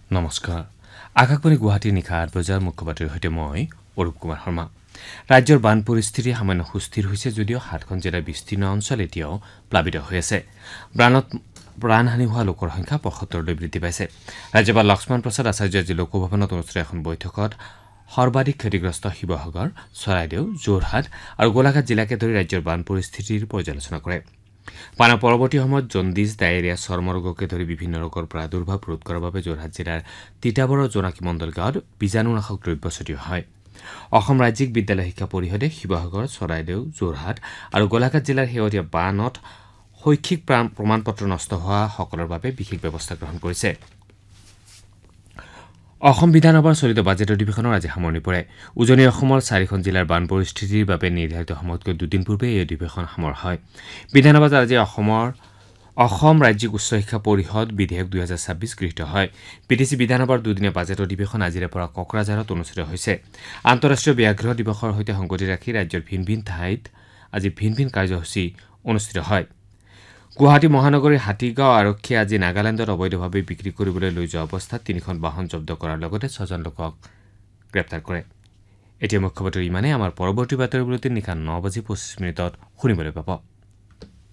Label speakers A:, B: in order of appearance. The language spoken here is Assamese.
A: নমস্কাৰ আকাশবাণী গুৱাহাটীৰ নিশা ৮ বজাৰ মুখ্যবাৰ্তাৰ সৈতে মই অৰূপ কুমাৰ শৰ্মা ৰাজ্যৰ বান পৰিস্থিতি সামান্য সুস্থিৰ হৈছে যদিও ৭খন জিলাৰ বিস্তীৰ্ণ অঞ্চল এতিয়াও প্লাবিত হৈ আছে প্ৰাণহানি হোৱা লোকৰ সংখ্যা ৭৫লৈ বৃদ্ধি পাইছে ৰাজ্যপাল লক্ষ্মণ প্ৰসাদ আচাৰ্য আজি লোকভৱনত অনুষ্ঠিত এখন বৈঠকত সৰ্বাধিক ক্ষতিগ্ৰস্ত শিৱসাগৰ চৰাইদেউ যোৰহাট আৰু গোলাঘাট জিলাকে ধৰি ৰাজ্যৰ বান পৰিস্থিতিৰ পৰ্যালোচনা কৰে বানৰ পৰৱৰ্তী সময়ত জণ্ডিছ ডায়েৰিয়া চৰ্মৰোগকে ধৰি বিভিন্ন ৰোগৰ প্ৰাদুৰ্ভাৱ ৰোধ কৰাৰ বাবে যোৰহাট জিলাৰ তিতাবৰৰ জোনাকী মণ্ডল গাঁৱত বীজাণুনাশক দ্ৰব্য ছটিওৱা হয় অসম ৰাজ্যিক বিদ্যালয় শিক্ষা পৰিষদে শিৱসাগৰ চৰাইদেউ যোৰহাট আৰু গোলাঘাট জিলাৰ শেহতীয়া বানত শৈক্ষিক প্ৰমাণপত্ৰ নষ্ট হোৱা সকলৰ বাবে বিশেষ ব্যৱস্থা গ্ৰহণ কৰিছে অসম বিধানসভাৰ চলিত বাজেট অধিৱেশনৰ আজি সামৰণি পৰে উজনি অসমৰ ৪খন জিলাৰ বান পৰিস্থিতিৰ বাবে নিৰ্ধাৰিত সময়তকৈ দুদিন পূৰ্বে এই অধিৱেশন সামৰা হয় বিধানসভাত আজি অসম ৰাজ্যিক উচ্চ শিক্ষা পৰিষদ বিধেয়ক ২০২৬ গৃহীত হয় পিটিচি বিধানসভাৰ দুদিনীয়া বাজেট অধিৱেশন আজিৰে পৰা কোকৰাঝাৰত অনুষ্ঠিত হৈছে আন্তঃৰাষ্ট্ৰীয় ব্যাঘ্ৰ দিৱসৰ সৈতে সংগতি ৰাখি ৰাজ্যৰ ভিন ভিন ঠাইত আজি ভিন ভিন কাৰ্যসূচী অনুষ্ঠিত হয় গুৱাহাটী মহানগৰীৰ হাতীগাঁও আৰক্ষীয়ে আজি নাগালেণ্ডত অবৈধভাৱে বিক্ৰী কৰিবলৈ লৈ যোৱা অৱস্থাত ৩খন বাহন জব্দ কৰাৰ লগতে ৬জন লোকক গ্ৰেপ্তাৰ কৰে এতিয়া মুখ্যবাৰ্তা ইমানে আমাৰ পৰৱৰ্তী বাতৰি বুলেটিন নিশা ৯:২৫ শুনিবলৈ পাব